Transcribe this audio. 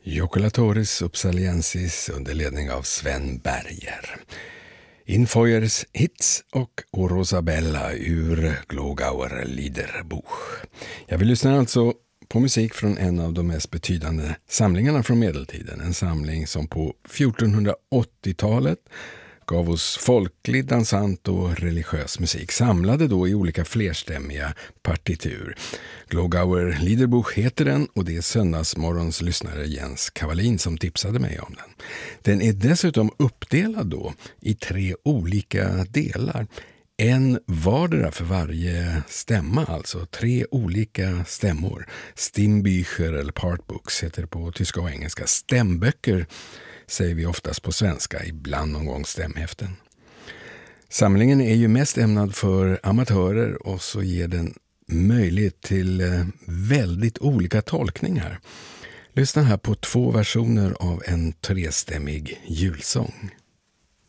Joculatoris Uppsaliensis under ledning av Sven Berger. Infeuers Hits och O Rosabella ur Glogauer Liederbuch. Jag vill lyssna alltså på musik från en av de mest betydande samlingarna från medeltiden. En samling som på 1480-talet gav oss folklig, dansant och religiös musik, samlade då i olika flerstämmiga partitur. Glogauer Liederbuch heter den, och det är söndagsmorgons lyssnare Jens Kavalin som tipsade mig om den. Den är dessutom uppdelad då i 3 olika delar. En vardera för varje stämma, alltså 3 olika stämmor. Stimmbücher eller partbooks heter det på tyska och engelska. Stämböcker säger vi oftast på svenska, ibland någon gång stämhäften. Samlingen är ju mest ämnad för amatörer, och så ger den möjlighet till väldigt olika tolkningar. Lyssna här på 2 versioner av en 3-stämmig julsång.